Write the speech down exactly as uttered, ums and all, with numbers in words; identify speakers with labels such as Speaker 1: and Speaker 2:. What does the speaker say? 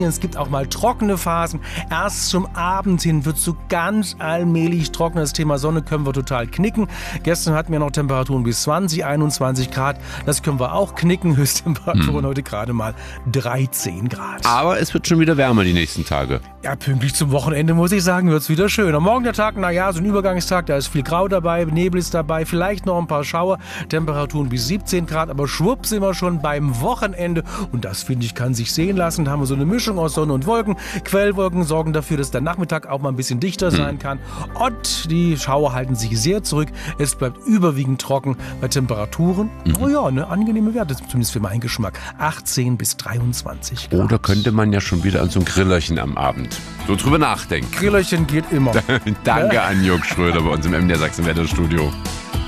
Speaker 1: Es gibt auch mal trockene Phasen. Erst zum Abend hin wird es so ganz allmählich trocken. Das Thema Sonne können wir total knicken. Gestern hatten wir noch Temperaturen bis zwanzig, einundzwanzig Grad. Das können wir auch knicken. Höchsttemperaturen hm. heute gerade mal dreizehn Grad.
Speaker 2: Aber es wird schon wieder wärmer die nächsten Tage.
Speaker 1: Ja, pünktlich zum Wochenende, muss ich sagen, wird es wieder schön. Am Morgen der Tag, naja, so ein Übergangstag, da ist viel Grau dabei, Nebel ist dabei, vielleicht noch ein paar Schauer. Temperaturen bis siebzehn Grad, aber schwupp sind wir schon beim Wochenende. Und das, finde ich, kann sich sehen lassen. Da haben wir so eine Mischung aus Sonne und Wolken. Quellwolken sorgen dafür, dass der Nachmittag auch mal ein bisschen dichter sein kann. Und die Schauer halten sich sehr zurück. Es bleibt überwiegend trocken bei Temperaturen. Mhm. Oh ja, eine angenehme Werte, zumindest für meinen Geschmack. achtzehn bis dreiundzwanzig Grad.
Speaker 2: Oder könnte man ja schon wieder an so ein Grillerchen am Abend so drüber nachdenken.
Speaker 1: Grillerchen geht immer.
Speaker 2: Danke an Jörg Schröder bei uns im M D R Sachsen-Wetter-Studio.